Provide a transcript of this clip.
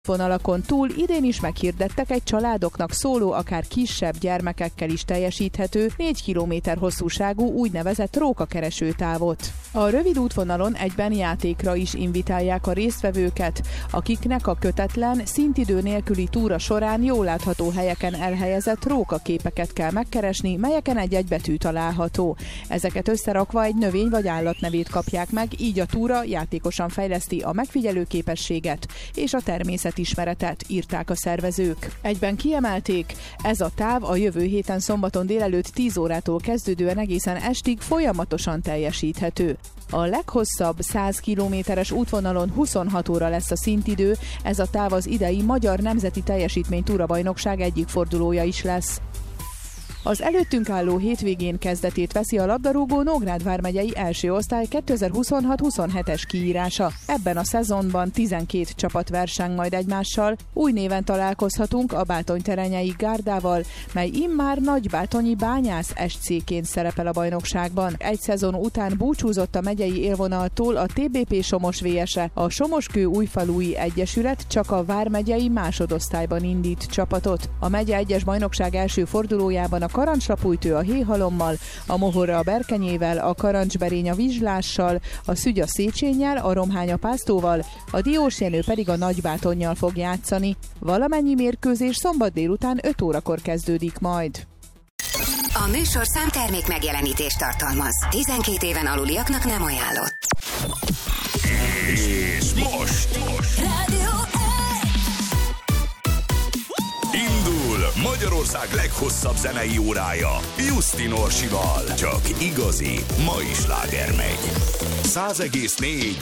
Vonalakon túl idén is meghirdettek egy családoknak szóló, akár kisebb gyermekekkel is teljesíthető 4 km hosszúságú úgynevezett rókakereső távot. A rövid útvonalon egyben játékra is invitálják a résztvevőket, akiknek a kötetlen, szintidő nélküli túra során jól látható helyeken elhelyezett rókaképeket kell megkeresni, melyeken egy-egy betű található. Ezeket összerakva egy növény vagy állat nevét kapják meg, így a túra játékosan fejleszti a megfigyelő képességet és a természetismeretet, írták a szervezők. Egyben kiemelték, ez a táv a jövő héten szombaton délelőtt 10 órától kezdődően egészen estig folyamatosan teljesíthető. A leghosszabb 100 kilométeres útvonalon 26 óra lesz a szintidő, ez a táv az idei Magyar Nemzeti Teljesítmény-túrabajnokság egyik fordulója is lesz. Az előttünk álló hétvégén kezdetét veszi a labdarúgó Nógrád vármegyei első osztály 2026-27-es kiírása. Ebben a szezonban 12 csapat verseng majd egymással. Új néven találkozhatunk a bátonyterenyei Gárdával, mely immár Nagybátonyi Bányász SC-ként szerepel a bajnokságban. Egy szezon után búcsúzott a megyei élvonaltól a TBP Somos VS-e. A Somoskő-Újfalui Egyesület csak a vármegyei másodosztályban indít csapatot. A megye egyes bajnokság első fordulójában a Karancslapújtő a Héhalommal, a Mohora a Berkenyével, a Karancsberény a Vizslással, a Szügy a Széchennyel, a Romhány a Pásztóval, a Diósjenő pedig a Nagybátonnyal fog játszani. Valamennyi mérkőzés szombat délután 5 órakor kezdődik majd. A műsorszám termék megjelenítést tartalmaz. 12 éven aluliaknak nem ajánlott. És most! Magyarország leghosszabb zenei órája Justin Orsival. Csak igazi, mai sláger megy. 100,4